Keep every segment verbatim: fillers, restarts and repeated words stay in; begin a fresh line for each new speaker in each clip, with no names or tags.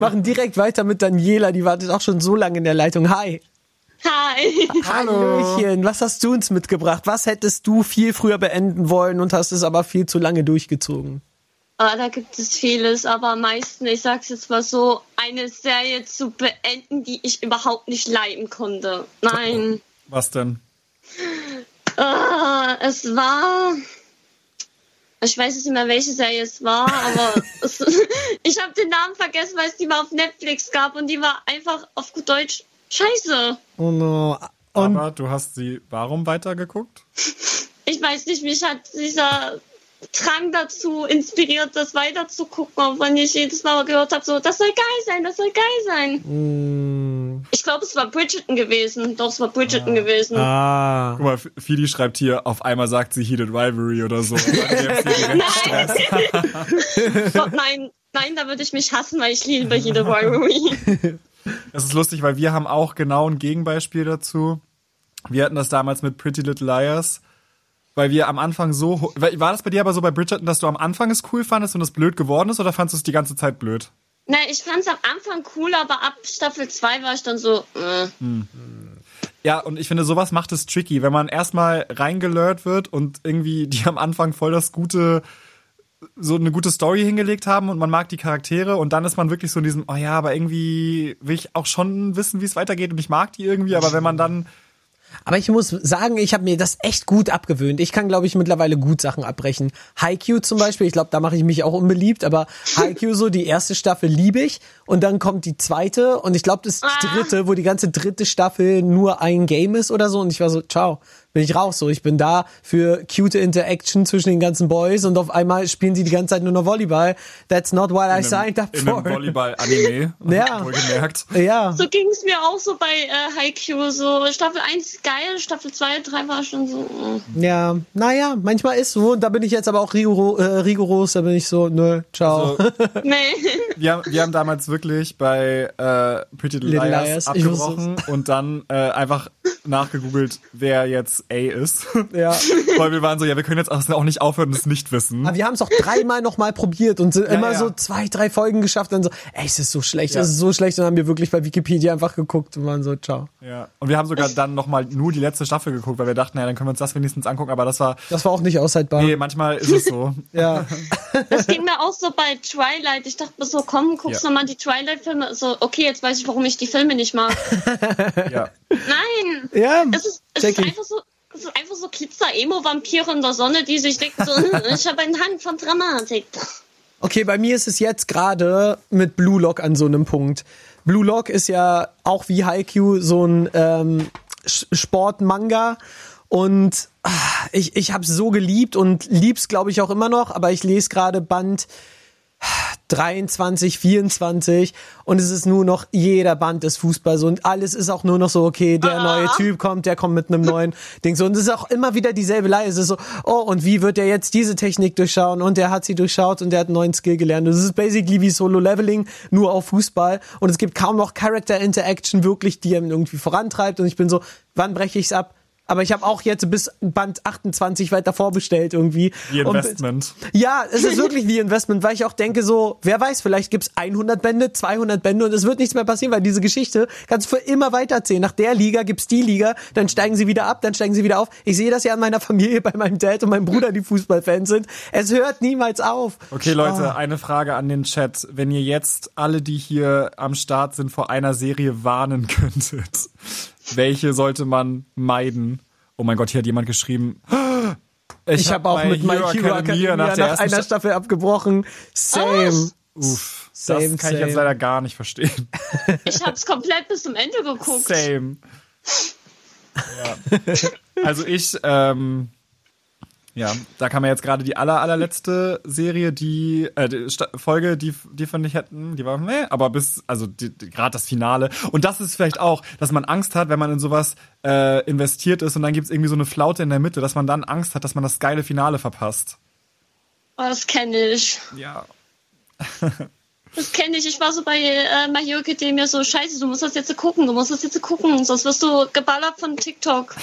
machen direkt weiter mit Daniela, die wartet auch schon so lange in der Leitung. Hi.
Hi.
Hallo. Hallöchen, was hast du uns mitgebracht? Was hättest du viel früher beenden wollen und hast es aber viel zu lange durchgezogen?
Ah, da gibt es vieles, aber am meisten, ich sag's jetzt mal so, eine Serie zu beenden, die ich überhaupt nicht leiden konnte. Nein.
Was denn?
Ah, es war... Ich weiß nicht mehr, welche Serie es war, aber es, ich habe den Namen vergessen, weil es die mal auf Netflix gab und die war einfach auf gut Deutsch scheiße.
Oh no. Und
aber du hast sie warum weitergeguckt?
Ich weiß nicht, mich hat dieser Drang dazu inspiriert, das weiterzugucken, auch wenn ich jedes Mal gehört habe, so, das soll geil sein, das soll geil sein.
Mm.
Ich glaube, es war Bridgerton gewesen. Doch, es war Bridgerton
ah.
gewesen.
Ah.
Guck mal, Fidi schreibt hier, auf einmal sagt sie Heated Rivalry oder so.
nein. Gott, nein, nein, da würde ich mich hassen, weil ich liebe Heated Rivalry.
Das ist lustig, weil wir haben auch genau ein Gegenbeispiel dazu. Wir hatten das damals mit Pretty Little Liars, weil wir am Anfang so... War das bei dir aber so bei Bridgerton, dass du am Anfang es cool fandest und es blöd geworden ist, oder fandest du es die ganze Zeit blöd?
Nein, ich fand es am Anfang cool, aber ab Staffel zwei war ich dann so... Äh.
Hm. Ja, und ich finde, sowas macht es tricky, wenn man erstmal reingelurrt wird und irgendwie die am Anfang voll das gute... so eine gute Story hingelegt haben und man mag die Charaktere und dann ist man wirklich so in diesem, oh ja, aber irgendwie will ich auch schon wissen, wie es weitergeht und ich mag die irgendwie, aber wenn man dann...
Aber ich muss sagen, ich habe mir das echt gut abgewöhnt. Ich kann, glaube ich, mittlerweile gut Sachen abbrechen. Haikyuu zum Beispiel, ich glaube, da mache ich mich auch unbeliebt, aber Haikyuu so, die erste Staffel liebe ich und dann kommt die zweite und ich glaube, das ist die dritte, wo die ganze dritte Staffel nur ein Game ist oder so und ich war so, ciao, bin ich raus. So, ich bin da für cute Interaction zwischen den ganzen Boys und auf einmal spielen sie die ganze Zeit nur noch Volleyball. That's not what I signed up
in
for.
einem Volleyball-Anime,
ja.
wohlgemerkt.
Ja.
So ging es mir auch so bei äh, Haikyuu. So Staffel eins geil, Staffel zwei, drei war schon so... Äh.
Ja, naja, manchmal ist so. Da bin ich jetzt aber auch rigoros, äh, rigoros da bin ich so, nö, ciao.
Also,
nee.
wir, haben, wir haben damals wirklich bei äh, Pretty Little,
Little
Liars,
Liars
abgebrochen und dann äh, einfach nachgegoogelt, wer jetzt A ist.
Ja.
Weil wir waren so, ja, wir können jetzt auch nicht aufhören und es nicht wissen.
Aber wir haben es auch dreimal nochmal probiert und sind
Ja,
immer
ja.
so zwei, drei Folgen geschafft und dann so, ey, es ist so schlecht,
Ja.
es ist so schlecht und dann haben wir wirklich bei Wikipedia einfach geguckt und waren so, ciao.
Ja. Und wir haben sogar dann nochmal nur die letzte Staffel geguckt, weil wir dachten, ja, dann können wir uns das wenigstens angucken, aber das war...
Das war auch nicht aushaltbar.
Nee, manchmal ist es so.
Ja.
Das ging mir auch so bei Twilight. Ich dachte mir so, komm, guckst
Ja.
nochmal die Twilight-Filme. So, okay, jetzt weiß ich, warum ich die Filme nicht mag.
Ja.
Nein!
Ja,
Es ist, es
check
ist
ich.
einfach so... Es ist einfach so Glitzer-Emo-Vampire in der Sonne, die sich denken so, ich habe einen Hang von Dramatik.
Okay, bei mir ist es jetzt gerade mit Blue Lock an so einem Punkt. Blue Lock ist ja auch wie Haikyuu so ein ähm, Sport-Manga und ah, ich, ich habe es so geliebt und lieb's, glaube ich, auch immer noch, aber ich lese gerade Band dreiundzwanzig, vierundzwanzig und es ist nur noch jeder Band des Fußballs und alles ist auch nur noch so, okay, der
Ah.
neue Typ kommt, der kommt mit einem neuen Ding so und es ist auch immer wieder dieselbe Leihe, es ist so, oh und wie wird der jetzt diese Technik durchschauen und der hat sie durchschaut und der hat einen neuen Skill gelernt und es ist basically wie Solo-Leveling, nur auf Fußball und es gibt kaum noch Character-Interaction wirklich, die ihn irgendwie vorantreibt und ich bin so, wann breche ich's ab? Aber ich habe auch jetzt bis Band achtundzwanzig weiter vorbestellt irgendwie.
Wie Investment.
Und, ja, es ist wirklich wie Investment, weil ich auch denke so, wer weiß, vielleicht gibt's hundert Bände, zweihundert Bände und es wird nichts mehr passieren, weil diese Geschichte kannst du für immer weitererzählen. Nach der Liga gibt's die Liga, dann steigen sie wieder ab, dann steigen sie wieder auf. Ich sehe das ja an meiner Familie, bei meinem Dad und meinem Bruder, die Fußballfans sind. Es hört niemals auf.
Okay, Leute,
Oh.
eine Frage an den Chat. Wenn ihr jetzt alle, die hier am Start sind, vor einer Serie warnen könntet, welche sollte man meiden? Oh mein Gott, hier hat jemand geschrieben.
Ich, ich habe hab auch mit My Hero Academia nach, nach einer St- Staffel abgebrochen. Same.
Uff,
same,
das kann
same.
ich jetzt leider gar nicht verstehen.
Ich hab's komplett bis zum Ende geguckt.
Same. Ja. Also ich, ähm, ja, da kam ja jetzt gerade die aller, allerletzte Serie, die, äh, die Sta- Folge, die, die fand ich hätten, die war, nee, aber bis, also gerade das Finale. Und das ist vielleicht auch, dass man Angst hat, wenn man in sowas äh, investiert ist und dann gibt's irgendwie so eine Flaute in der Mitte, dass man dann Angst hat, dass man das geile Finale verpasst.
Oh, das kenne ich.
Ja.
Das kenne ich. Ich war so bei äh, My Hero Academia so, scheiße, du musst das jetzt gucken, du musst das jetzt gucken, sonst wirst du geballert von TikTok.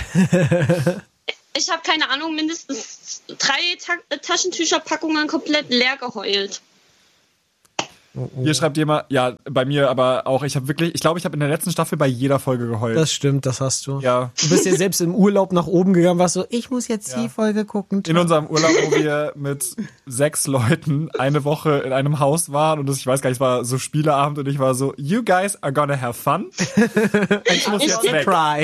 Ich habe keine Ahnung, mindestens drei Ta- Taschentücherpackungen komplett leer geheult.
Hier schreibt jemand, ja, bei mir aber auch, ich habe wirklich, ich glaube, ich habe in der letzten Staffel bei jeder Folge geheult.
Das stimmt, das hast du.
Ja.
Du bist ja selbst im Urlaub nach oben gegangen, warst so, ich muss jetzt
Ja.
die Folge gucken.
In unserem Urlaub, wo wir mit sechs Leuten eine Woche in einem Haus waren und das, ich weiß gar nicht, es war so Spieleabend und ich war so, you guys are gonna have fun. Ich muss
Ich
jetzt
bin
weg.
Cry.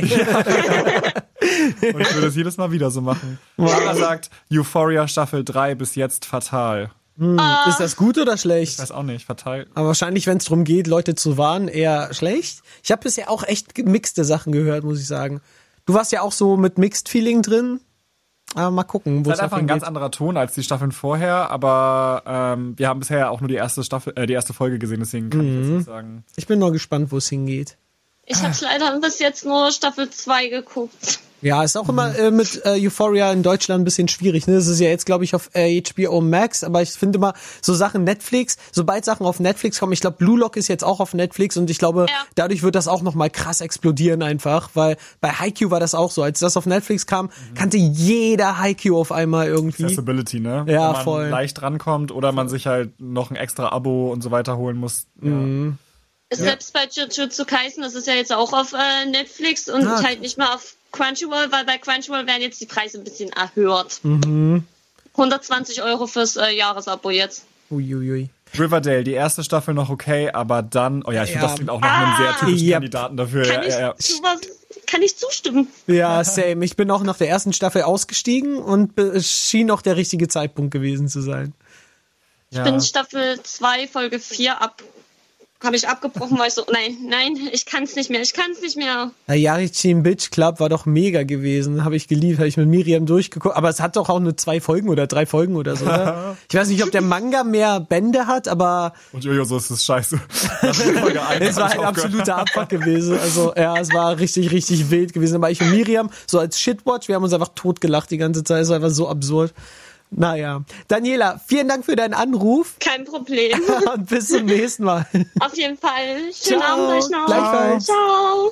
Und ich würde es jedes Mal wieder so machen. Sarah sagt, Euphoria Staffel drei bis jetzt fatal.
Ist das gut oder
Ich
schlecht?
weiß auch nicht, fatal.
Aber wahrscheinlich, wenn es darum geht, Leute zu warnen, eher schlecht. Ich habe bisher auch echt gemixte Sachen gehört, muss ich sagen. Du warst ja auch so mit Mixed Feeling drin. Aber mal gucken, wo
Es
es
ist einfach ein
hingeht.
ganz anderer Ton als die Staffeln vorher, aber ähm, wir haben bisher auch nur die erste Staffel, äh, die erste Folge gesehen, deswegen kann ich jetzt nicht sagen.
Ich bin nur gespannt, wo es hingeht.
Ich habe leider bis jetzt nur Staffel zwei geguckt.
Ja, ist auch immer äh, mit äh, Euphoria in Deutschland ein bisschen schwierig. Ne? Das ist ja jetzt, glaube ich, auf äh, H B O Max, aber ich finde immer so Sachen Netflix, sobald Sachen auf Netflix kommen, ich glaube, Blue Lock ist jetzt auch auf Netflix und ich glaube,
Ja.
dadurch wird das auch nochmal krass explodieren einfach, weil bei Haikyuu war das auch so. Als das auf Netflix kam, kannte jeder Haikyuu auf einmal irgendwie.
Accessibility, ne?
Ja,
Wenn man
voll.
leicht rankommt oder man sich halt noch ein extra Abo und so weiter holen muss. Ja.
Selbst bei Jujutsu Kaisen, das ist ja jetzt auch auf äh, Netflix und
Ah.
halt nicht mehr auf Crunchyroll, weil bei Crunchyroll werden jetzt die Preise ein bisschen erhöht.
Mhm.
hundertzwanzig Euro fürs äh, Jahresabo jetzt.
Uiuiui.
Riverdale, die erste Staffel noch okay, aber dann, oh ja, ich finde,
Ja.
das klingt auch noch einem sehr typischen
Yep.
Kandidaten dafür.
Kann,
Ja, ja, ja.
ich, sowas, kann ich zustimmen.
Ja, same. Ich bin auch nach der ersten Staffel ausgestiegen und be- es schien auch der richtige Zeitpunkt gewesen zu sein.
Ich bin Staffel zwei, Folge vier ab. Habe ich abgebrochen, weil ich so, nein, nein, ich kann es nicht mehr, ich kann es nicht mehr.
Der Yarichin Bitch Club war doch mega gewesen. Habe ich geliebt, habe ich mit Miriam durchgeguckt. Aber es hat doch auch nur zwei Folgen oder drei Folgen oder so, oder? Ich weiß nicht, ob der Manga mehr Bände hat, aber
Und Jojo, so ist es scheiße. Nach Folge eins
es war
hab
ein
ich aufgehört.
absoluter Abfuck gewesen. Also ja, es war richtig, richtig wild gewesen. Aber ich und Miriam, so als Shitwatch, wir haben uns einfach totgelacht die ganze Zeit. Es war einfach so absurd. Naja. Daniela, vielen Dank für deinen Anruf
Kein Problem.
und bis zum nächsten Mal.
Auf jeden Fall. Schönen
Ciao.
Abend euch noch.
Gleichfalls.
Ciao.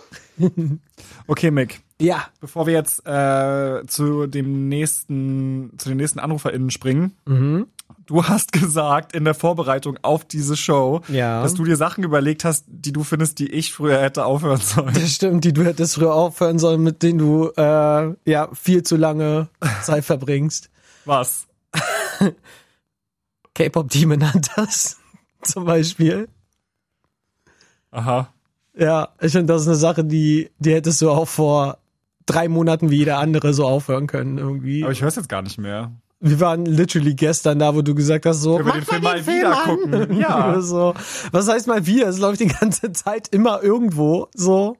Okay, Mick.
Ja.
Bevor wir jetzt äh, zu dem nächsten, zu den nächsten AnruferInnen springen,
Mhm.
du hast gesagt in der Vorbereitung auf diese Show,
Ja.
dass du dir Sachen überlegt hast, die du findest, die ich früher hätte aufhören sollen.
Das stimmt, die du hättest früher aufhören sollen, mit denen du äh, ja viel zu lange Zeit verbringst.
Was?
K-Pop Demon Hunters zum Beispiel.
Aha.
Ja, ich finde, das ist eine Sache, die, die hättest du auch vor drei Monaten wie jeder andere so aufhören können irgendwie.
Aber ich höre es jetzt gar nicht mehr.
Wir waren literally gestern da, wo du gesagt hast, so,
Können wir
mach
den Film
mal
mal wieder
an.
gucken? Ja.
so. Was heißt mal wieder? Es läuft die ganze Zeit immer irgendwo, so.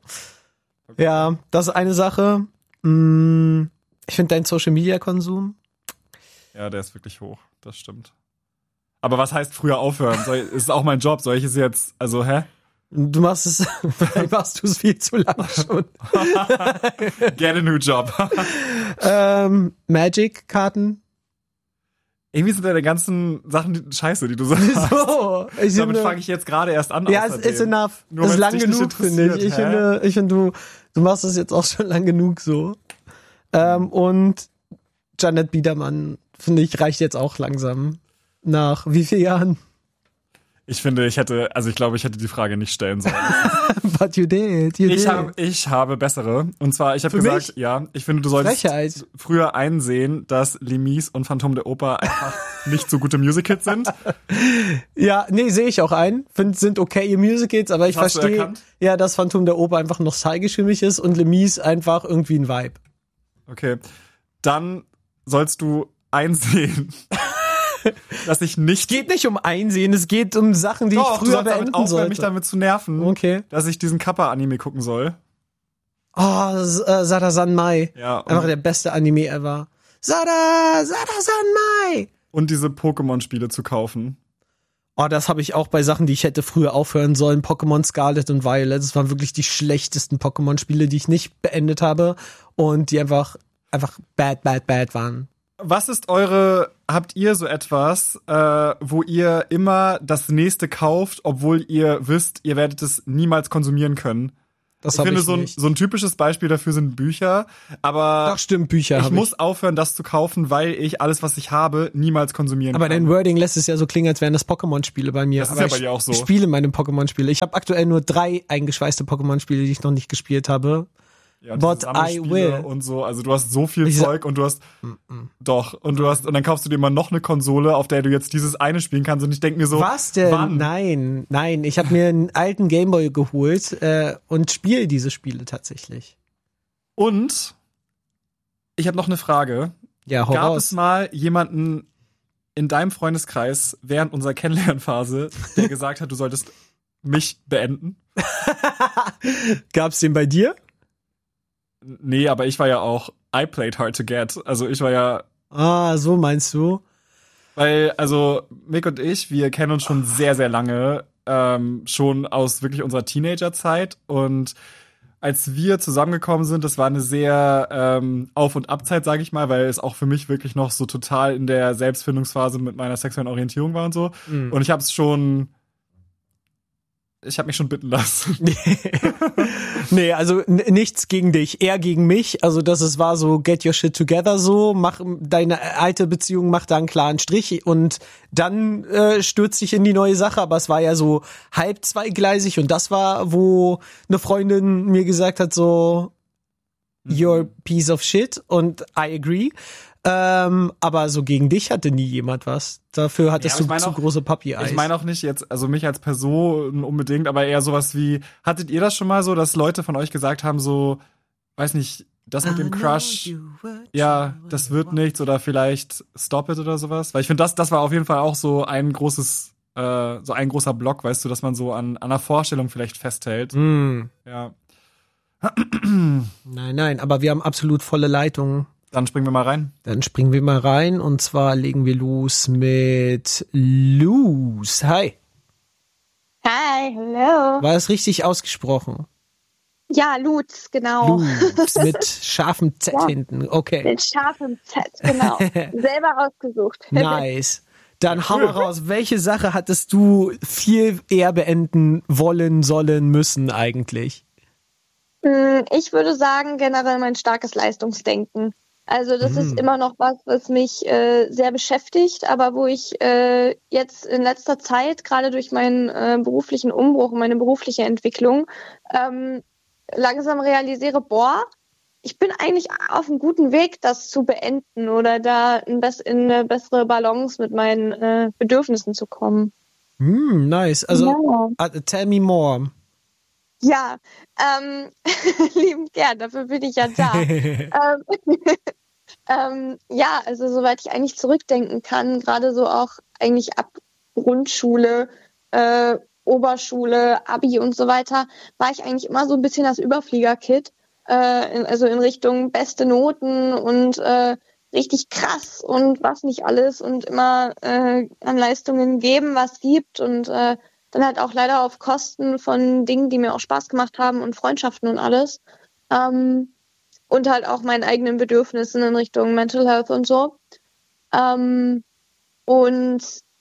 Ja, das ist eine Sache. Mm, Ich finde dein Social Media Konsum.
Ja, der ist wirklich hoch. Das stimmt. Aber was heißt früher aufhören? Soll, ist auch mein Job. Soll ich es jetzt, also, hä?
Du machst es, vielleicht machst du es viel zu lange schon.
Get a new job.
ähm, Magic-Karten.
Irgendwie sind deine ganzen Sachen die, scheiße, die du sagst.
So, ich
Damit
finde,
fange ich jetzt gerade erst an.
ja, es
außerdem.
ist enough.
Nur
Es ist
wenn's
lang
dich nicht
genug, finde ich.
interessiert,
Ich
hä?
finde, ich finde, du, du machst das jetzt auch schon lang genug so. Ähm, und Janet Biedermann, finde ich, reicht jetzt auch langsam. Nach wie vielen Jahren?
Ich finde, ich hätte, also ich glaube, ich hätte die Frage nicht stellen sollen.
But you did, you
Ich
did.
habe, ich habe bessere. Und zwar, ich habe
Für
gesagt,
mich?
ja, ich finde, du solltest
Frechheit.
früher einsehen, dass Lemis und Phantom der Oper einfach nicht so gute Musicals sind.
Ja, nee, sehe ich auch ein. Find, sind okay Musicals, aber ich
Hast du
verstehe,
erkannt?
ja, dass Phantom der Oper einfach nostalgisch für mich ist und Lemis einfach irgendwie ein Vibe.
Okay. Dann sollst du einsehen, dass ich nicht.
Es geht nicht um Einsehen, es geht um Sachen, die
Doch,
ich
du
früher
sollst damit
beenden
aufhören,
sollte.
mich damit zu nerven,
Okay.
dass ich diesen Kappa-Anime gucken soll.
Oh, S- äh, Sada Sanmai.
Ja, und-
Einfach der beste Anime ever. Sada, Sada Sanmai.
Und diese Pokémon-Spiele zu kaufen.
Oh, das habe ich auch bei Sachen, die ich hätte früher aufhören sollen. Pokémon Scarlet und Violet. Das waren wirklich die schlechtesten Pokémon-Spiele, die ich nicht beendet habe. Und die einfach, einfach bad, bad, bad waren.
Was ist eure, habt ihr so etwas, äh, wo ihr immer das nächste kauft, obwohl ihr wisst, ihr werdet es niemals konsumieren können?
Das
ich
hab
finde,
ich
so, ein,
nicht.
so ein typisches Beispiel dafür sind Bücher. Aber
Doch, stimmt, Bücher
ich
hab
muss
ich.
aufhören, das zu kaufen, weil ich alles, was ich habe, niemals konsumieren
Aber
kann.
dein Wording lässt es ja so klingen, als wären das Pokémon-Spiele bei mir.
Das ist
Aber
ja
ich
bei dir auch so.
Ich spiele meine Pokémon-Spiele. Ich habe aktuell nur drei eingeschweißte Pokémon-Spiele, die ich noch nicht gespielt habe.
Ja,
But
diese
I
Sammelspiele
will.
und so. Also du hast so viel
Ich sa-
Zeug und du hast doch und du hast und dann kaufst du dir mal noch eine Konsole, auf der du jetzt dieses eine spielen kannst. Und ich denke mir so,
Was denn?
wann?
Nein, nein. Ich habe mir einen alten Gameboy geholt äh, und spiele diese Spiele tatsächlich.
Und ich habe noch eine Frage.
Ja, hau
Gab
raus.
es mal jemanden in deinem Freundeskreis während unserer Kennenlernphase, der gesagt hat, du solltest mich beenden?
Gab's den bei dir?
Nee, aber ich war ja auch, I played hard to get. Also ich war ja,
Ah, so meinst du?
weil, also Mick und ich, wir kennen uns schon sehr, sehr lange, ähm, schon aus wirklich unserer Teenagerzeit. Und als wir zusammengekommen sind, das war eine sehr ähm, Auf- und Abzeit, sage ich mal, weil es auch für mich wirklich noch so total in der Selbstfindungsphase mit meiner sexuellen Orientierung war und so.
Mhm.
Und ich habe es schon, ich habe mich schon bitten lassen.
Nee, also n- nichts gegen dich, eher gegen mich. Also das es war so, get your shit together so, mach deine alte Beziehung, mach da einen klaren Strich und dann äh, stürzt dich in die neue Sache. Aber es war ja so halb zweigleisig und das war, wo eine Freundin mir gesagt hat so, you're a piece of shit und I agree. Ähm, aber so gegen dich hatte nie jemand was. Dafür hattest
Ja, aber ich
du
mein
zu
auch-
große Papi-Eis.
Ich meine auch nicht jetzt, also mich als Person unbedingt, aber eher sowas wie, hattet ihr das schon mal so, dass Leute von euch gesagt haben, so, weiß nicht, das mit dem Crush, ja, das wird nichts oder vielleicht Stop It oder sowas? Weil ich finde, das, das war auf jeden Fall auch so ein großes, äh, so ein großer Block, weißt du, dass man so an, an einer Vorstellung vielleicht festhält.
Hm.
Ja.
Nein, nein, aber wir haben absolut volle Leitungen.
Dann springen wir mal rein.
Dann springen wir mal rein und zwar legen wir los mit Luz. Hi.
Hi, hello.
War es richtig ausgesprochen?
Ja, Lutz, genau.
Luz mit scharfem Z
Ja.
hinten. Okay.
Mit scharfem Z, genau. Selber ausgesucht.
Nice. Dann hau mal raus. Welche Sache hattest du viel eher beenden wollen, sollen, müssen eigentlich?
Mm, Ich würde sagen, generell mein starkes Leistungsdenken. Also das
Mm.
ist immer noch was, was mich äh, sehr beschäftigt, aber wo ich äh, jetzt in letzter Zeit, gerade durch meinen äh, beruflichen Umbruch und meine berufliche Entwicklung, ähm, langsam realisiere, boah, ich bin eigentlich auf einem guten Weg, das zu beenden oder da in, bess- in eine bessere Balance mit meinen äh, Bedürfnissen zu kommen.
Hm, nice. Also,
Ja.
uh, tell me more.
Ja, ähm, liebend gern, dafür bin ich ja da. ähm, ähm, ja, also soweit ich eigentlich zurückdenken kann, gerade so auch eigentlich ab Grundschule, äh, Oberschule, Abi und so weiter, war ich eigentlich immer so ein bisschen das Überflieger-Kid, äh, in, also in Richtung beste Noten und äh, richtig krass und was nicht alles und immer äh, an Leistungen geben, was gibt und äh, dann halt auch leider auf Kosten von Dingen, die mir auch Spaß gemacht haben und Freundschaften und alles. Ähm, und halt auch meinen eigenen Bedürfnissen in Richtung Mental Health und so. Ähm, und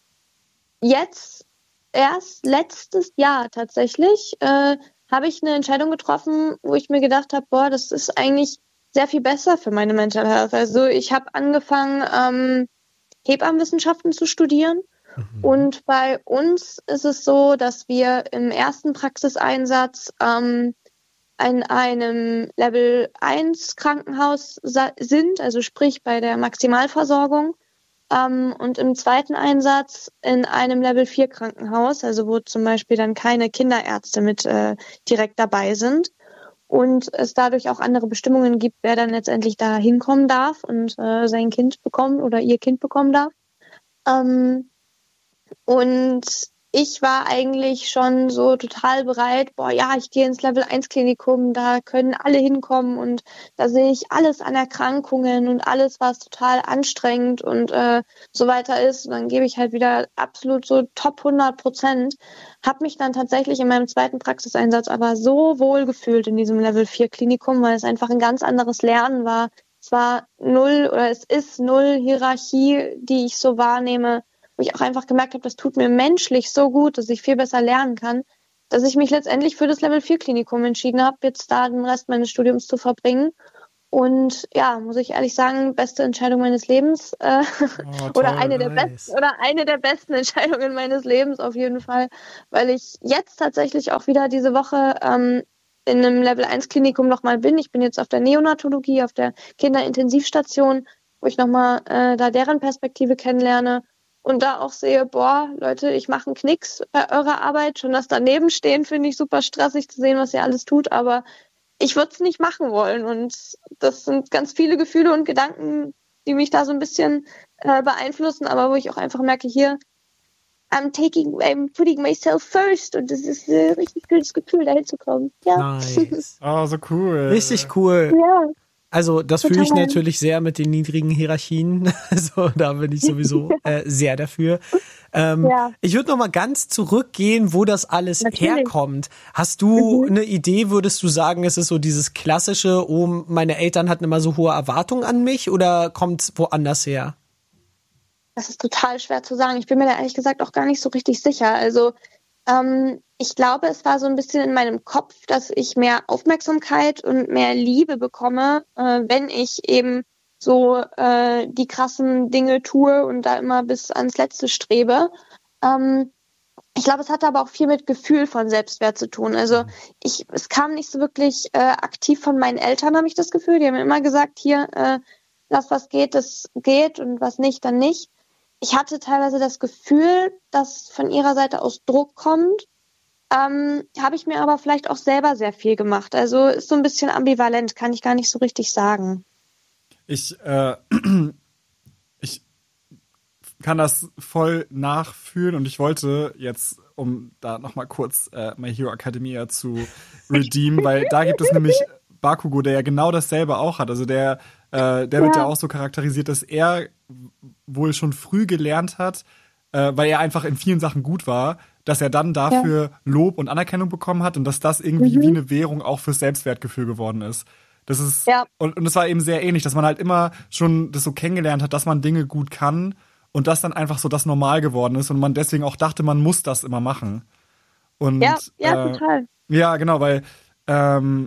jetzt, erst letztes Jahr tatsächlich, äh, habe ich eine Entscheidung getroffen, wo ich mir gedacht habe, boah, das ist eigentlich sehr viel besser für meine Mental Health. Also ich habe angefangen, ähm, Hebammenwissenschaften zu studieren. Und bei uns ist es so, dass wir im ersten Praxiseinsatz ähm, in einem Level eins Krankenhaus sa- sind, also sprich bei der Maximalversorgung. Ähm, und im zweiten Einsatz in einem Level vier Krankenhaus, also wo zum Beispiel dann keine Kinderärzte mit äh, direkt dabei sind. Und es dadurch auch andere Bestimmungen gibt, wer dann letztendlich da hinkommen darf und äh, sein Kind bekommen oder ihr Kind bekommen darf. Ähm, Und ich war eigentlich schon so total bereit, boah, ja, ich gehe ins Level eins Klinikum, da können alle hinkommen und da sehe ich alles an Erkrankungen und alles, was total anstrengend und äh, so weiter ist. Und dann gebe ich halt wieder absolut so top hundert Prozent. Hab mich dann tatsächlich in meinem zweiten Praxiseinsatz aber so wohl gefühlt in diesem Level vier Klinikum, weil es einfach ein ganz anderes Lernen war. Es war null oder es ist null Hierarchie, die ich so wahrnehme, wo ich auch einfach gemerkt habe, das tut mir menschlich so gut, dass ich viel besser lernen kann, dass ich mich letztendlich für das Level vier Klinikum entschieden habe, jetzt da den Rest meines Studiums zu verbringen. Und ja, muss ich ehrlich sagen, beste Entscheidung meines Lebens äh,
Oh,
oder
toll,
eine der
nice.
besten oder eine der besten Entscheidungen meines Lebens auf jeden Fall, weil ich jetzt tatsächlich auch wieder diese Woche ähm, in einem Level eins Klinikum nochmal bin. Ich bin jetzt auf der Neonatologie, auf der Kinderintensivstation, wo ich nochmal äh, da deren Perspektive kennenlerne und da auch sehe, boah, Leute, ich mache einen Knicks bei eurer Arbeit. Schon das daneben stehen finde ich super stressig zu sehen, was ihr alles tut, aber ich würde es nicht machen wollen. Und das sind ganz viele Gefühle und Gedanken, die mich da so ein bisschen äh, beeinflussen, aber wo ich auch einfach merke, hier, I'm taking, I'm putting myself first. Und das ist ein richtig gutes Gefühl, da hinzukommen. Ja.
Nice.
Oh, so cool.
Richtig cool.
Ja.
Also das
Total.
fühle ich natürlich sehr mit den niedrigen Hierarchien. Also da bin ich sowieso äh, sehr dafür. Ähm,
Ja.
Ich würde noch mal ganz zurückgehen, wo das alles
Natürlich.
herkommt. Hast du
Mhm.
eine Idee, würdest du sagen, es ist so dieses klassische, oh, meine Eltern hatten immer so hohe Erwartungen an mich, oder kommt es woanders her?
Das ist total schwer zu sagen. Ich bin mir da ehrlich gesagt auch gar nicht so richtig sicher. Also ähm, ich glaube, es war so ein bisschen in meinem Kopf, dass ich mehr Aufmerksamkeit und mehr Liebe bekomme, äh, wenn ich eben so äh, die krassen Dinge tue und da immer bis ans Letzte strebe. Ähm, ich glaube, es hatte aber auch viel mit Gefühl von Selbstwert zu tun. Also ich, es kam nicht so wirklich äh, aktiv von meinen Eltern, habe ich das Gefühl. Die haben immer gesagt, hier, äh, das, was geht, das geht und was nicht, dann nicht. Ich hatte teilweise das Gefühl, dass von ihrer Seite aus Druck kommt. Ähm, habe ich mir aber vielleicht auch selber sehr viel gemacht. Also ist so ein bisschen ambivalent, kann ich gar nicht so richtig sagen.
Ich, äh, ich kann das voll nachfühlen und ich wollte jetzt, um da nochmal kurz äh, My Hero Academia zu redeemen, weil da gibt es nämlich Bakugo, der ja genau dasselbe auch hat. Also der, äh, der wird ja auch so charakterisiert, dass er wohl schon früh gelernt hat, äh, weil er einfach in vielen Sachen gut war, dass er dann dafür ja. Lob und Anerkennung bekommen hat und dass das irgendwie mhm. wie eine Währung auch fürs Selbstwertgefühl geworden ist. Das ist, ja. und, und es war eben sehr ähnlich, dass man halt immer schon das so kennengelernt hat, dass man Dinge gut kann und das dann einfach so das Normal geworden ist und man deswegen auch dachte, man muss das immer machen. Und,
ja, ja,
äh,
total.
Ja, genau, weil, ähm,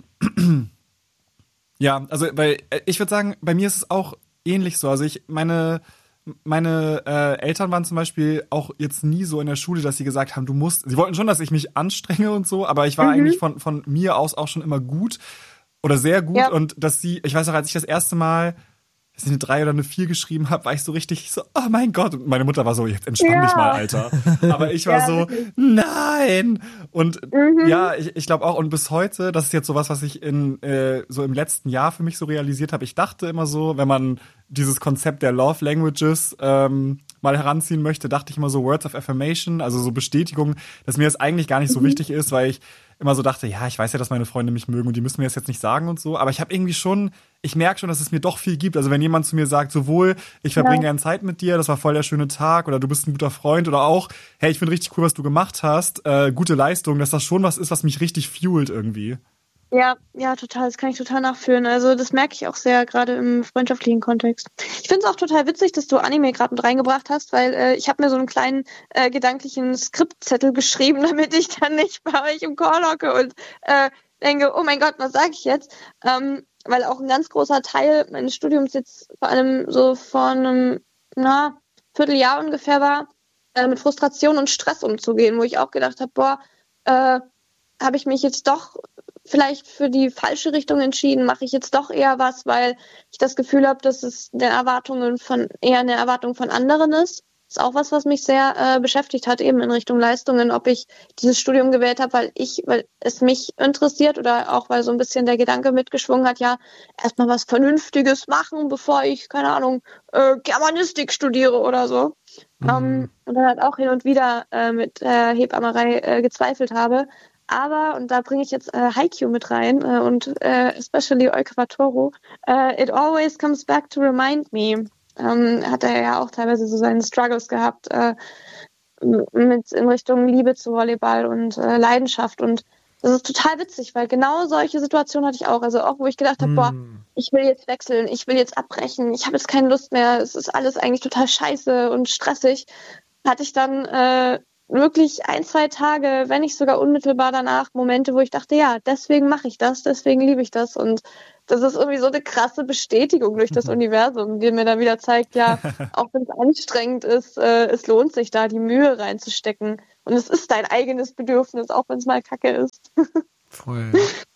ja, also, weil ich würde sagen, bei mir ist es auch ähnlich so. Also ich, meine, meine äh, Eltern waren zum Beispiel auch jetzt nie so in der Schule, dass sie gesagt haben, du musst, sie wollten schon, dass ich mich anstrenge und so, aber ich war mhm. eigentlich von, von mir aus auch schon immer gut. Oder sehr gut ja. und dass sie, ich weiß noch, als ich das erste Mal dass ich eine drei oder eine vier geschrieben habe, war ich so richtig so, oh mein Gott. Und meine Mutter war so, jetzt entspann ja. dich mal, Alter. Aber ich war ja, so, wirklich. Nein. Und mhm. ja, ich, ich glaube auch, und bis heute, das ist jetzt sowas, was ich in äh, so im letzten Jahr für mich so realisiert habe. Ich dachte immer so, wenn man dieses Konzept der Love Languages ähm, mal heranziehen möchte, dachte ich immer so Words of Affirmation, also so Bestätigung, dass mir das eigentlich gar nicht so mhm. wichtig ist, weil ich immer so dachte, ja, ich weiß ja, dass meine Freunde mich mögen und die müssen mir das jetzt nicht sagen und so, aber ich habe irgendwie schon, ich merke schon, dass es mir doch viel gibt. Also wenn jemand zu mir sagt, sowohl, ich verbringe ja. gerne Zeit mit dir, das war voll der schöne Tag oder du bist ein guter Freund oder auch, hey, ich finde richtig cool, was du gemacht hast, äh, gute Leistung, dass das schon was ist, was mich richtig fuelt irgendwie.
Ja, ja, total. Das kann ich total nachfühlen. Also das merke ich auch sehr, gerade im freundschaftlichen Kontext. Ich finde es auch total witzig, dass du Anime gerade mit reingebracht hast, weil äh, ich habe mir so einen kleinen äh, gedanklichen Skriptzettel geschrieben, damit ich dann nicht bei euch im Call hocke und äh, denke, oh mein Gott, was sage ich jetzt? Ähm, weil auch ein ganz großer Teil meines Studiums jetzt vor allem so vor einem na, Vierteljahr ungefähr war, äh, mit Frustration und Stress umzugehen, wo ich auch gedacht habe, boah, äh, habe ich mich jetzt doch vielleicht für die falsche Richtung entschieden, mache ich jetzt doch eher was, weil ich das Gefühl habe, dass es der Erwartungen von eher eine Erwartung von anderen ist. Das ist auch was, was mich sehr äh, beschäftigt hat, eben in Richtung Leistungen, ob ich dieses Studium gewählt habe, weil ich, weil es mich interessiert oder auch weil so ein bisschen der Gedanke mitgeschwungen hat, ja, erstmal was Vernünftiges machen, bevor ich, keine Ahnung, äh, Germanistik studiere oder so. Mhm. Um, und dann halt auch hin und wieder äh, mit äh, Hebammerei äh, gezweifelt habe. Aber, und da bringe ich jetzt äh, Haikyuu mit rein äh, und äh, especially Eukavatoro, äh, it always comes back to remind me. Ähm, hat er ja auch teilweise so seine Struggles gehabt äh, mit in Richtung Liebe zu Volleyball und äh, Leidenschaft. Und das ist total witzig, weil genau solche Situationen hatte ich auch. Also auch, wo ich gedacht habe, mm. boah, ich will jetzt wechseln, ich will jetzt abbrechen, ich habe jetzt keine Lust mehr, es ist alles eigentlich total scheiße und stressig. Hatte ich dann äh, wirklich ein, zwei Tage, wenn nicht sogar unmittelbar danach, Momente, wo ich dachte, ja, deswegen mache ich das, deswegen liebe ich das. Und das ist irgendwie so eine krasse Bestätigung durch das Universum, die mir da wieder zeigt, ja, auch wenn es anstrengend ist, äh, es lohnt sich da, die Mühe reinzustecken. Und es ist dein eigenes Bedürfnis, auch wenn es mal Kacke ist.
Voll.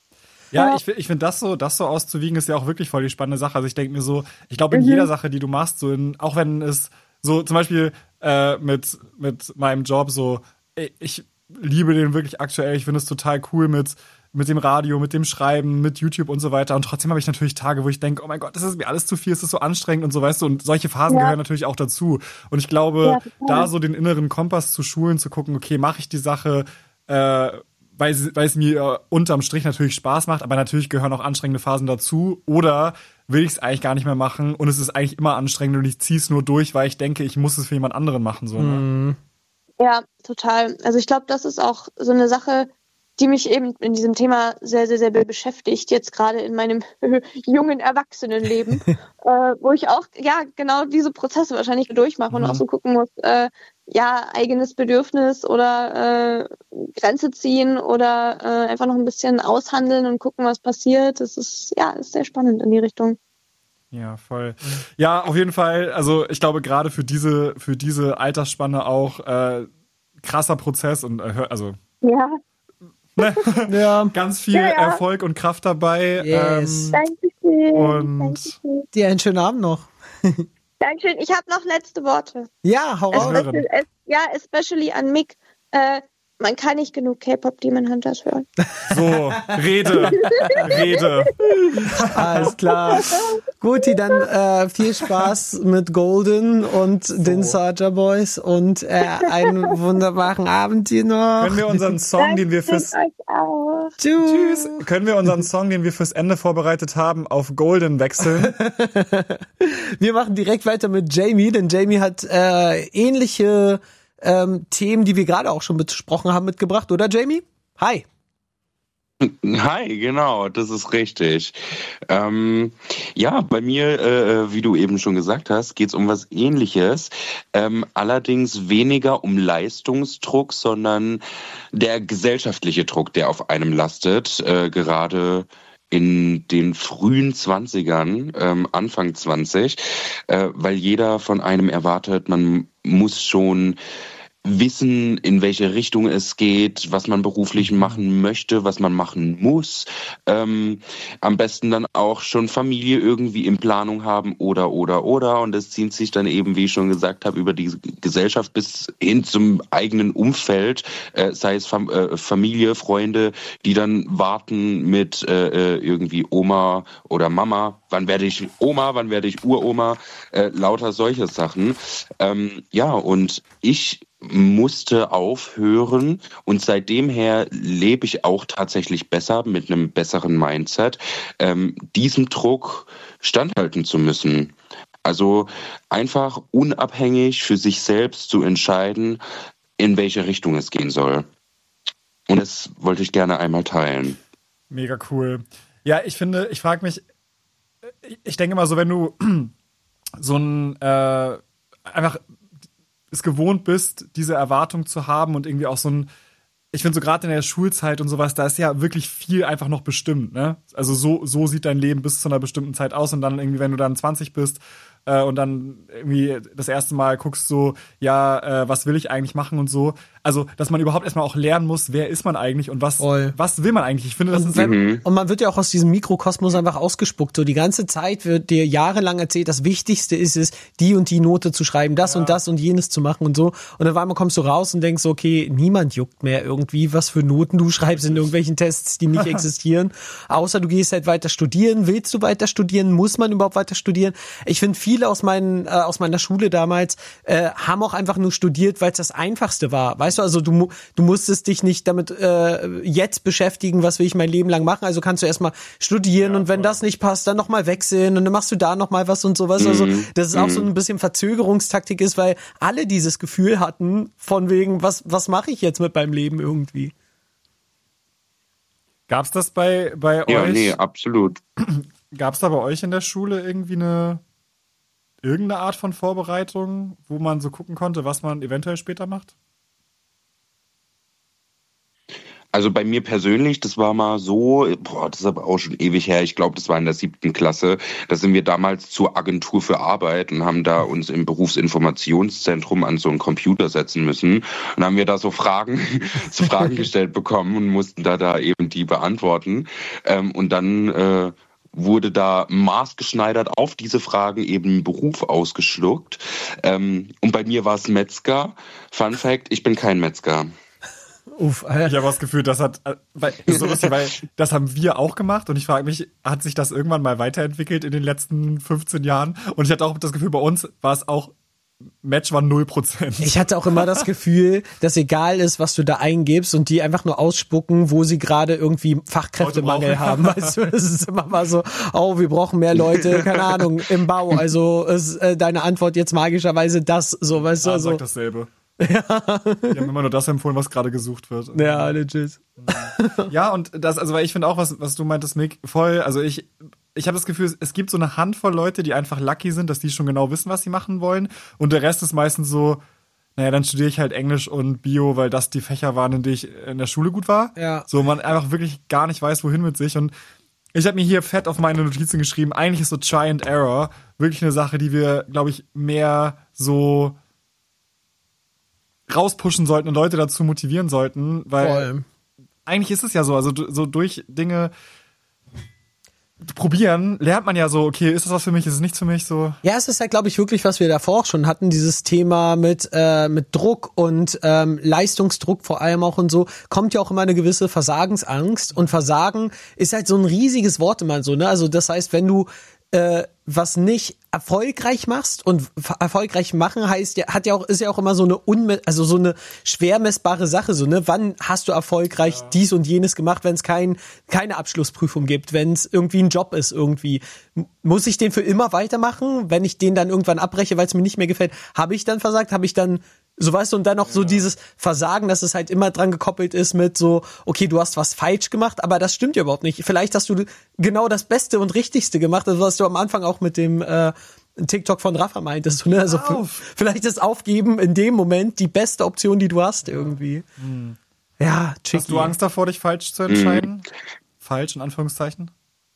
Ja, ich, ich finde das so, das so auszuwiegen, ist ja auch wirklich voll die spannende Sache. Also ich denke mir so, ich glaube in mhm. jeder Sache, die du machst, so in, auch wenn es so zum Beispiel äh, mit mit meinem Job so, ich, ich liebe den wirklich aktuell. Ich finde es total cool mit mit dem Radio, mit dem Schreiben, mit YouTube und so weiter. Und trotzdem habe ich natürlich Tage, wo ich denke, oh mein Gott, das ist mir alles zu viel, es ist so anstrengend und so, weißt du. Und solche Phasen ja. gehören natürlich auch dazu. Und ich glaube, ja, da so den inneren Kompass zu schulen, zu gucken, okay, mache ich die Sache, äh, weil, weil es mir unterm Strich natürlich Spaß macht, aber natürlich gehören auch anstrengende Phasen dazu. Oder will ich es eigentlich gar nicht mehr machen und es ist eigentlich immer anstrengend und ich ziehe es nur durch, weil ich denke, ich muss es für jemand anderen machen. So, ne?
Ja, total. Also ich glaube, das ist auch so eine Sache, die mich eben in diesem Thema sehr, sehr, sehr beschäftigt, jetzt gerade in meinem jungen Erwachsenenleben, äh, wo ich auch, ja, genau diese Prozesse wahrscheinlich durchmache und mhm. auch so gucken muss, äh, ja, eigenes Bedürfnis oder äh, Grenze ziehen oder äh, einfach noch ein bisschen aushandeln und gucken, was passiert. Das ist, ja, ist sehr spannend in die Richtung.
Ja, voll. Ja, auf jeden Fall, also ich glaube gerade für diese, für diese Altersspanne auch äh, krasser Prozess und äh, also
ja.
Ne?
Ja.
Ganz viel
ja, ja.
Erfolg und Kraft dabei.
Yes.
Ähm,
Dankeschön.
Und
Dankeschön.
Dir einen schönen Abend noch.
Dankeschön. Ich habe noch letzte Worte.
Ja, hau raus.
Especially, es, ja, especially an Mick. Äh, man kann nicht genug K-Pop Demon Hunters hören.
So, Rede. Rede.
Alles klar. Guti, dann äh, viel Spaß mit Golden und so. den Soulja Boys und äh, einen wunderbaren Abend hier noch.
Können wir unseren Song, den wir fürs Tschüss. Können wir unseren Song, den wir fürs Ende vorbereitet haben, auf Golden wechseln?
Wir machen direkt weiter mit Jamie, denn Jamie hat äh, ähnliche ähm, Themen, die wir gerade auch schon besprochen haben, mitgebracht, oder Jamie? Hi.
Hi, genau, das ist richtig. Ähm, ja, bei mir, äh, wie du eben schon gesagt hast, geht es um was Ähnliches. Ähm, allerdings weniger um Leistungsdruck, sondern der gesellschaftliche Druck, der auf einem lastet, äh, gerade in den frühen Zwanzigern, ähm, Anfang zwanzig, äh, weil jeder von einem erwartet, man muss schon wissen, in welche Richtung es geht, was man beruflich machen möchte, was man machen muss. Ähm, am besten dann auch schon Familie irgendwie in Planung haben oder, oder, oder. Und das zieht sich dann eben, wie ich schon gesagt habe, über die Gesellschaft bis hin zum eigenen Umfeld, äh, sei es Fam- äh, Familie, Freunde, die dann warten mit äh, irgendwie Oma oder Mama. Wann werde ich Oma, wann werde ich Uroma? Äh, lauter solche Sachen. Ähm, ja, und ich musste aufhören und seitdem her lebe ich auch tatsächlich besser mit einem besseren Mindset, ähm, diesem Druck standhalten zu müssen. Also einfach unabhängig für sich selbst zu entscheiden, in welche Richtung es gehen soll. Und das wollte ich gerne einmal teilen.
Mega cool. Ja, ich finde, ich frage mich, ich denke mal so, wenn du so ein äh, einfach es gewohnt bist, diese Erwartung zu haben und irgendwie auch so ein, ich finde so gerade in der Schulzeit und sowas, da ist ja wirklich viel einfach noch bestimmt, ne? Also so so sieht dein Leben bis zu einer bestimmten Zeit aus und dann irgendwie, wenn du dann zwanzig bist äh, und dann irgendwie das erste Mal guckst so, ja, äh, was will ich eigentlich machen und so. Also, dass man überhaupt erstmal auch lernen muss, wer ist man eigentlich und was
Voll.
was will man eigentlich. Ich finde, das
und,
ist
wenn,
Mhm.
und man wird ja auch aus diesem Mikrokosmos einfach ausgespuckt. So die ganze Zeit wird dir jahrelang erzählt, das Wichtigste ist es, die und die Note zu schreiben, das
Ja.
und das und jenes zu machen und so. Und dann auf einmal kommst du raus und denkst, okay, niemand juckt mehr irgendwie, was für Noten du schreibst in irgendwelchen Tests, die nicht existieren. Außer du gehst halt weiter studieren. Willst du weiter studieren? Muss man überhaupt weiter studieren? Ich finde, viele aus meinen äh, aus meiner Schule damals äh, haben auch einfach nur studiert, weil es das Einfachste war. Weißt du, also du mu- du musstest dich nicht damit äh, jetzt beschäftigen, was will ich mein Leben lang machen. Also kannst du erstmal studieren
Ja,
und wenn
voll.
das nicht passt, dann nochmal wechseln und dann machst du da nochmal was und sowas. Also dass es auch so ein bisschen Verzögerungstaktik ist, weil alle dieses Gefühl hatten von wegen, was was mache ich jetzt mit meinem Leben irgendwie.
Gab's das bei bei
Ja,
euch?
nee, absolut.
Gab's da bei euch in der Schule irgendwie eine irgendeine Art von Vorbereitung, wo man so gucken konnte, was man eventuell später macht?
Also bei mir persönlich, das war mal so, boah, das ist aber auch schon ewig her, ich glaube, das war in der siebten Klasse, da sind wir damals zur Agentur für Arbeit und haben da uns im Berufsinformationszentrum an so einen Computer setzen müssen und haben wir da so Fragen, so Fragen gestellt bekommen und mussten da da eben die beantworten ähm, und dann äh, wurde da maßgeschneidert auf diese Fragen eben Beruf ausgeschluckt. Ähm, und bei mir war es Metzger. Fun Fact, ich bin kein Metzger.
Uff, Alter.
Ich habe das Gefühl, das hat, weil, das ist so lustig, weil das haben wir auch gemacht und ich frage mich, hat sich das irgendwann mal weiterentwickelt in den letzten fünfzehn Jahren? Und ich hatte auch das Gefühl, bei uns war es auch, Match war null Prozent.
Ich hatte auch immer das Gefühl, dass egal ist, was du da eingibst und die einfach nur ausspucken, wo sie gerade irgendwie Fachkräftemangel haben. Weißt du, das ist immer mal so, oh, wir brauchen mehr Leute, keine Ahnung, im Bau. Also ist äh, deine Antwort jetzt magischerweise das, so, weißt du.
Ah,
Also,
sagt dasselbe. Ja. Die haben immer nur das empfohlen, was gerade gesucht wird.
Ja, legit.
Ja, und das, also weil ich finde auch, was, was du meintest, Mick, voll, also ich, ich habe das Gefühl, es gibt so eine Handvoll Leute, die einfach lucky sind, dass die schon genau wissen, was sie machen wollen. Und der Rest ist meistens so, naja, dann studiere ich halt Englisch und Bio, weil das die Fächer waren, in denen ich in der Schule gut war.
Ja.
So, man einfach wirklich gar nicht weiß, wohin mit sich. Und ich habe mir hier fett auf meine Notizen geschrieben, eigentlich ist so Try and Error wirklich eine Sache, die wir, glaube ich, mehr so rauspushen sollten und Leute dazu motivieren sollten, weil
Voll.
eigentlich ist es ja so, also so durch Dinge probieren, lernt man ja so, okay, ist das was für mich, ist es nichts für mich, so.
Ja, es ist ja, glaube ich, wirklich, was wir davor auch schon hatten, dieses Thema mit äh, mit Druck und ähm, Leistungsdruck vor allem auch und so, kommt ja auch immer eine gewisse Versagensangst und Versagen ist halt so ein riesiges Wort immer so, ne, also das heißt, wenn du äh, was nicht erfolgreich machst und f- erfolgreich machen heißt ja, hat ja auch, ist ja auch immer so eine unme- also so eine schwer messbare Sache, so, ne, wann hast du erfolgreich ja. dies und jenes gemacht, wenn es kein, keine Abschlussprüfung gibt, wenn es irgendwie ein Job ist irgendwie. M- muss ich den für immer weitermachen? Wenn ich den dann irgendwann abbreche, weil es mir nicht mehr gefällt, habe ich dann versagt? Habe ich dann, so weißt du, und dann noch ja. so dieses Versagen, dass es halt immer dran gekoppelt ist mit so, okay, du hast was falsch gemacht, aber das stimmt ja überhaupt nicht. Vielleicht hast du genau das Beste und Richtigste gemacht, also was du am Anfang auch mit dem äh, TikTok von Rafa meintest, ne? Also f- vielleicht ist Aufgeben in dem Moment die beste Option, die du hast irgendwie.
Hm.
Ja, tricky.
Hast du Angst davor, dich falsch zu entscheiden? Mhm. Falsch, in Anführungszeichen?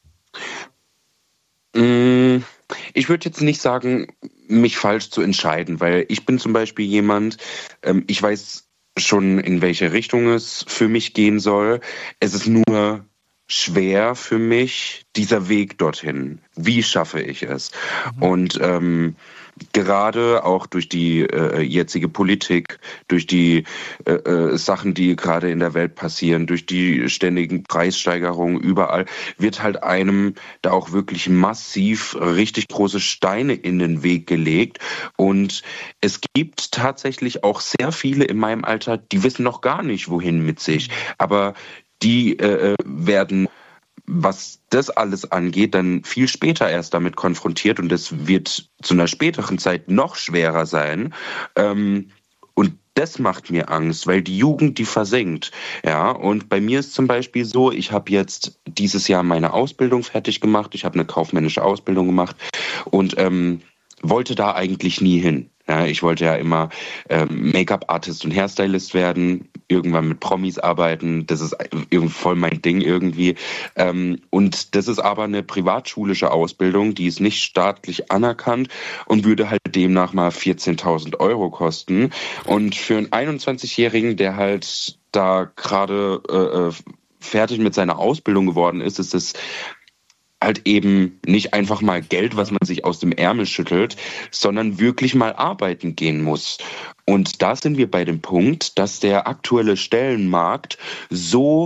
Ich würde jetzt nicht sagen, mich falsch zu entscheiden, weil ich bin zum Beispiel jemand, ähm, ich weiß schon, in welche Richtung es für mich gehen soll. Es ist nur schwer für mich, dieser Weg dorthin. Wie schaffe ich es? Mhm. Und ähm, gerade auch durch die äh, jetzige Politik, durch die äh, äh, Sachen, die gerade in der Welt passieren, durch die ständigen Preissteigerungen überall, wird halt einem da auch wirklich massiv richtig große Steine in den Weg gelegt. Und es gibt tatsächlich auch sehr viele in meinem Alter, die wissen noch gar nicht, wohin mit sich. Aber die äh, werden, was das alles angeht, dann viel später erst damit konfrontiert und es wird zu einer späteren Zeit noch schwerer sein. Ähm, und das macht mir Angst, weil die Jugend, die versinkt. Ja, und bei mir ist zum Beispiel so, ich habe jetzt dieses Jahr meine Ausbildung fertig gemacht, ich habe eine kaufmännische Ausbildung gemacht und ähm, wollte da eigentlich nie hin. Ja, ich wollte ja immer ähm, Make-up-Artist und Hairstylist werden, irgendwann mit Promis arbeiten, das ist irgendwie voll mein Ding irgendwie. Ähm, und das ist aber eine privatschulische Ausbildung, die ist nicht staatlich anerkannt und würde halt demnach mal vierzehntausend Euro kosten. Und für einen einundzwanzigjährigen, der halt da gerade äh, fertig mit seiner Ausbildung geworden ist, ist das halt eben nicht einfach mal Geld, was man sich aus dem Ärmel schüttelt, sondern wirklich mal arbeiten gehen muss. Und da sind wir bei dem Punkt, dass der aktuelle Stellenmarkt so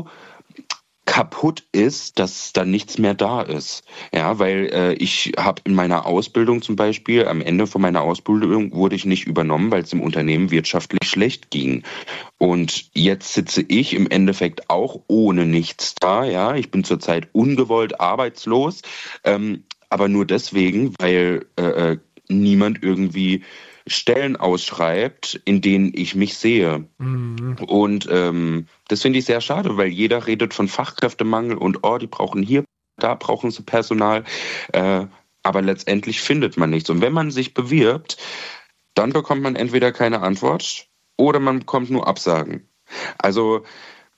kaputt ist, dass da nichts mehr da ist. Ja, weil äh, ich habe in meiner Ausbildung zum Beispiel, am Ende von meiner Ausbildung wurde ich nicht übernommen, weil es im Unternehmen wirtschaftlich schlecht ging. Und jetzt sitze ich im Endeffekt auch ohne nichts da. Ja, ich bin zurzeit ungewollt arbeitslos, ähm, aber nur deswegen, weil äh, niemand irgendwie Stellen ausschreibt, in denen ich mich sehe. Mhm. Und ähm, das finde ich sehr schade, weil jeder redet von Fachkräftemangel und oh, die brauchen hier, da brauchen sie Personal. Äh, aber letztendlich findet man nichts. Und wenn man sich bewirbt, dann bekommt man entweder keine Antwort oder man bekommt nur Absagen. Also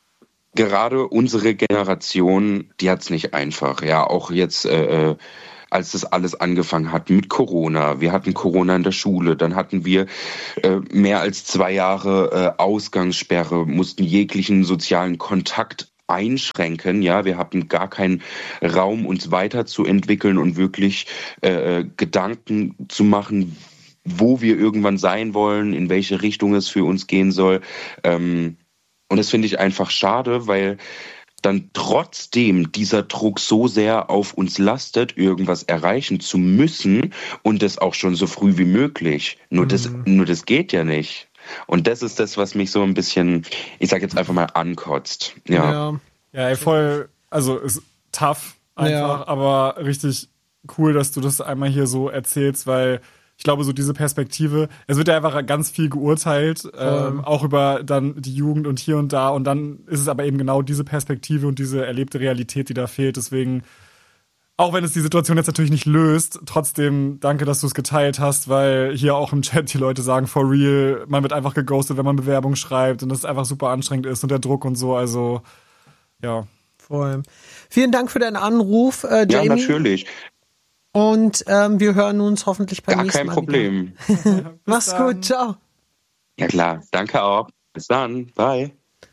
gerade unsere Generation, die hat's nicht einfach. Ja, auch jetzt, äh, als das alles angefangen hat mit Corona. Wir hatten Corona in der Schule, dann hatten wir äh, mehr als zwei Jahre äh, Ausgangssperre, mussten jeglichen sozialen Kontakt einschränken. Ja, wir hatten gar keinen Raum, uns weiterzuentwickeln und wirklich äh, Gedanken zu machen, wo wir irgendwann sein wollen, in welche Richtung es für uns gehen soll. Ähm, und das finde ich einfach schade, weil dann trotzdem dieser Druck so sehr auf uns lastet, irgendwas erreichen zu müssen und das auch schon so früh wie möglich. Nur, mhm. das, nur das geht ja nicht. Und das ist das, was mich so ein bisschen, ich sag jetzt einfach mal, ankotzt. Ja,
ja, ja ey, voll, also ist tough einfach, ja. aber richtig cool, dass du das einmal hier so erzählst, weil ich glaube, so diese Perspektive, es wird ja einfach ganz viel geurteilt, ähm, auch über dann die Jugend und hier und da. Und dann ist es aber eben genau diese Perspektive und diese erlebte Realität, die da fehlt. Deswegen, auch wenn es die Situation jetzt natürlich nicht löst, trotzdem danke, dass du es geteilt hast, weil hier auch im Chat die Leute sagen, for real, man wird einfach geghostet, wenn man Bewerbung schreibt und das einfach super anstrengend ist und der Druck und so. Also, ja.
Voll. Vielen Dank für deinen Anruf, äh, Jamie.
Ja, natürlich.
Und ähm, wir hören uns hoffentlich beim
Gar
nächsten
Mal.
Gar kein Problem. Mach's dann. Gut, ciao.
Ja klar, danke auch. Bis dann, bye.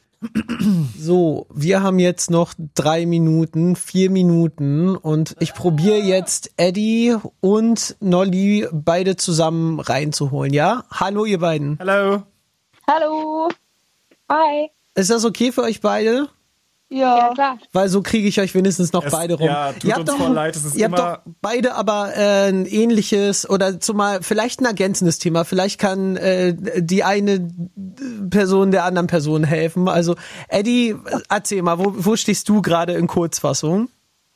So, wir haben jetzt noch drei Minuten, vier Minuten und ich probiere jetzt Eddie und Nolly beide zusammen reinzuholen, ja? Hallo ihr beiden.
Hallo.
Hallo. Hi.
Ist das okay für euch beide?
Ja, ja, klar.
Weil so kriege ich euch wenigstens noch es, beide rum.
Ja, tut
ihr habt
uns
doch,
voll leid, es ist
ihr
immer...
habt doch beide aber äh, ein ähnliches oder zumal vielleicht ein ergänzendes Thema. Vielleicht kann äh, die eine Person der anderen Person helfen. Also Eddie, erzähl mal, wo, wo stehst du gerade in Kurzfassung?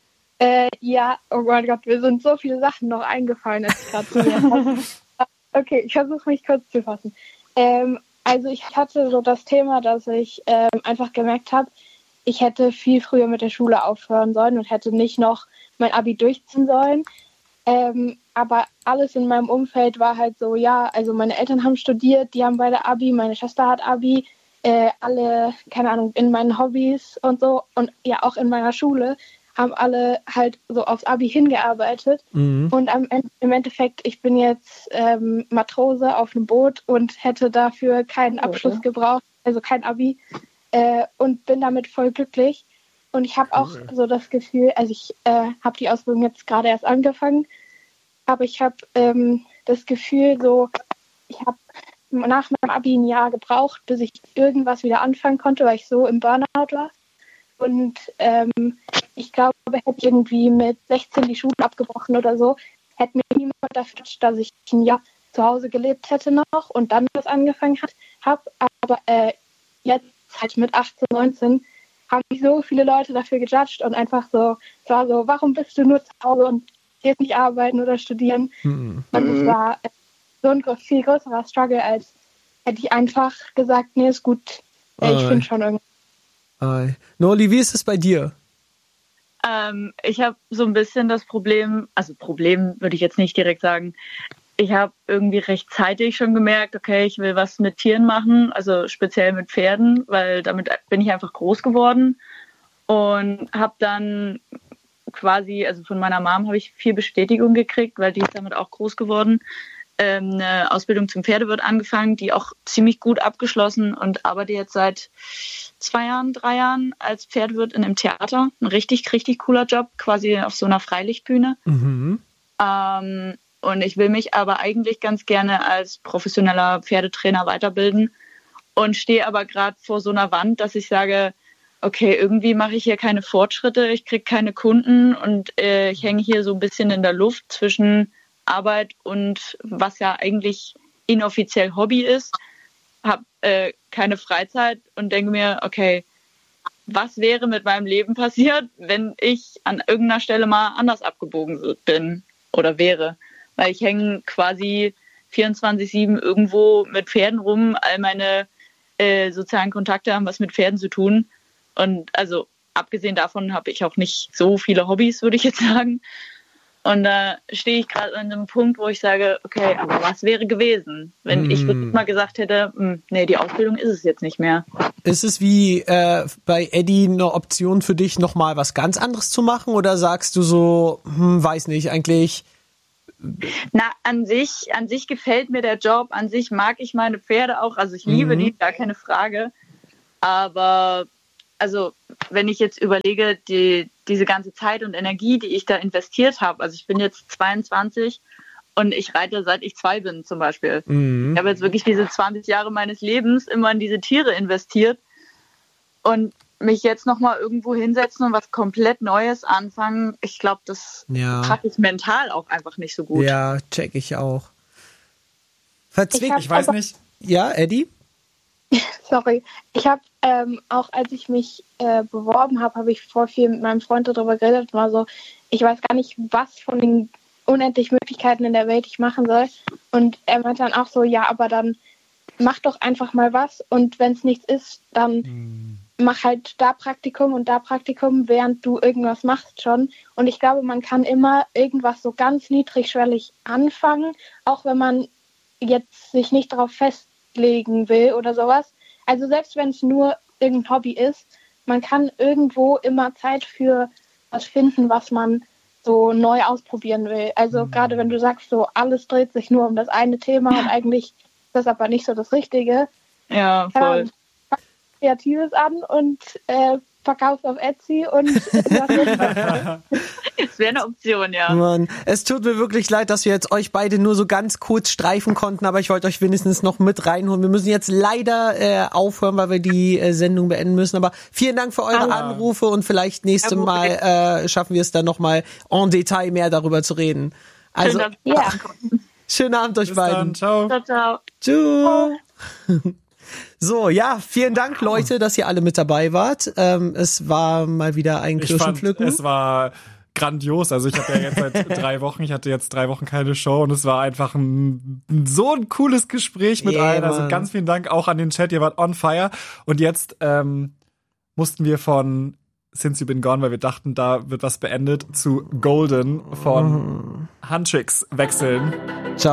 Äh, ja, oh mein Gott, mir sind so viele Sachen noch eingefallen, als ich gerade zu mir habe. Okay, ich versuche mich kurz zu fassen. Ähm, also ich hatte so das Thema, dass ich ähm, einfach gemerkt habe, ich hätte viel früher mit der Schule aufhören sollen und hätte nicht noch mein Abi durchziehen sollen. Ähm, aber alles in meinem Umfeld war halt so, ja, also meine Eltern haben studiert, die haben beide Abi, meine Schwester hat Abi, äh, alle, keine Ahnung, in meinen Hobbys und so und ja auch in meiner Schule haben alle halt so aufs Abi hingearbeitet. Mhm. Und am, im Endeffekt, ich bin jetzt ähm, Matrose auf einem Boot und hätte dafür keinen Abschluss okay. gebraucht, also kein Abi. Äh, und bin damit voll glücklich. Und ich habe auch so das Gefühl, also ich äh, habe die Ausbildung jetzt gerade erst angefangen, aber ich habe ähm, das Gefühl, so ich habe nach meinem Abi ein Jahr gebraucht, bis ich irgendwas wieder anfangen konnte, weil ich so im Burnout war. Und ähm, ich glaube, hätte ich irgendwie mit sechzehn die Schule abgebrochen oder so, hätte mir niemand dafür, dass ich ein Jahr zu Hause gelebt hätte noch und dann was angefangen habe. Aber äh, jetzt halt mit achtzehn, neunzehn haben mich so viele Leute dafür gejudged und einfach so, es war so, warum bist du nur zu Hause und gehst nicht arbeiten oder studieren? Mhm. Und es war so ein viel größerer Struggle, als hätte ich einfach gesagt, nee, ist gut, äh, ich finde schon irgendwie.
Nolly, wie ist es bei dir?
Ähm, ich habe so ein bisschen das Problem, also Problem würde ich jetzt nicht direkt sagen, ich habe irgendwie recht zeitig schon gemerkt, okay, ich will was mit Tieren machen, also speziell mit Pferden, weil damit bin ich einfach groß geworden und habe dann quasi, also von meiner Mom habe ich viel Bestätigung gekriegt, weil die ist damit auch groß geworden, ähm, eine Ausbildung zum Pferdewirt angefangen, die auch ziemlich gut abgeschlossen und arbeite jetzt seit zwei Jahren, drei Jahren als Pferdewirt in einem Theater. Ein richtig, richtig cooler Job, quasi auf so einer Freilichtbühne. Mhm. Ähm, Und ich will mich aber eigentlich ganz gerne als professioneller Pferdetrainer weiterbilden und stehe aber gerade vor so einer Wand, dass ich sage, okay, irgendwie mache ich hier keine Fortschritte, ich kriege keine Kunden und äh, ich hänge hier so ein bisschen in der Luft zwischen Arbeit und was ja eigentlich inoffiziell Hobby ist, habe äh, keine Freizeit und denke mir, okay, was wäre mit meinem Leben passiert, wenn ich an irgendeiner Stelle mal anders abgebogen bin oder wäre? Weil ich hänge quasi vierundzwanzig sieben irgendwo mit Pferden rum. All meine äh, sozialen Kontakte haben was mit Pferden zu tun. Und also abgesehen davon habe ich auch nicht so viele Hobbys, würde ich jetzt sagen. Und da stehe ich gerade an einem Punkt, wo ich sage, okay, aber was wäre gewesen, wenn mm. ich wirklich mal gesagt hätte, nee, die Ausbildung ist es jetzt nicht mehr.
Ist es wie äh, bei Eddie eine Option für dich, nochmal was ganz anderes zu machen? Oder sagst du so, hm, weiß nicht, eigentlich...
Na, an sich, an sich gefällt mir der Job, an sich mag ich meine Pferde auch, also ich liebe
Mhm.
die, gar keine Frage. Aber, also, wenn ich jetzt überlege, die, diese ganze Zeit und Energie, die ich da investiert habe, also ich bin jetzt zweiundzwanzig und ich reite seit ich zwei bin zum Beispiel.
Mhm.
Ich habe jetzt wirklich diese zwanzig Jahre meines Lebens immer in diese Tiere investiert und mich jetzt nochmal irgendwo hinsetzen und was komplett Neues anfangen, ich glaube, das
Ja.
packe ich mental auch einfach nicht so gut.
Ja, check ich auch. Verzwickt.
Ich hab-
Ich weiß
aber-
nicht.
Ja, Eddie?
Sorry. Ich habe ähm, auch, als ich mich äh, beworben habe, habe ich vor viel mit meinem Freund darüber geredet. War so, ich weiß gar nicht, was von den unendlichen Möglichkeiten in der Welt ich machen soll. Und er meinte dann auch so, ja, aber dann mach doch einfach mal was. Und wenn es nichts ist, dann mach halt da Praktikum und da Praktikum, während du irgendwas machst schon. Und ich glaube, man kann immer irgendwas so ganz niedrigschwellig anfangen, auch wenn man jetzt sich nicht darauf festlegen will oder sowas. Also selbst wenn es nur irgendein Hobby ist, man kann irgendwo immer Zeit für was finden, was man so neu ausprobieren will. Also
Mhm.
gerade wenn du sagst, so alles dreht sich nur um das eine Thema und eigentlich ist das aber nicht so das Richtige,
Ja,
ja,
voll.
fang Kreatives an und äh, verkaufst auf Etsy und irgendwas
Das wäre eine Option, ja.
Mann, es tut mir wirklich leid, dass wir jetzt euch beide nur so ganz kurz streifen konnten, aber ich wollte euch wenigstens noch mit reinholen. Wir müssen jetzt leider äh, aufhören, weil wir die äh, Sendung beenden müssen. Aber vielen Dank für eure
Ah.
Anrufe und vielleicht nächste
Kein
Mal
Problem.
äh, schaffen wir es dann nochmal en Detail mehr darüber zu reden. Also,
Schön, dass wir
Ja.
ankommen.
schönen Abend euch
Bis
beiden.
dann. Ciao.
Ciao, ciao.
Tschüss. So, ja, vielen Dank, Leute, dass ihr alle mit dabei wart. Ähm, es war mal wieder ein
Ich fand,
Kirschenpflücken.
es war grandios. Also ich habe ja jetzt seit drei Wochen, ich hatte jetzt drei Wochen keine Show und es war einfach ein, so ein cooles Gespräch mit
Yeah,
allen. Also
Mann.
ganz vielen Dank auch an den Chat, ihr wart on fire. Und jetzt ähm, mussten wir von Since You've Been Gone, weil wir dachten, da wird was beendet, zu Golden von Huntrix wechseln.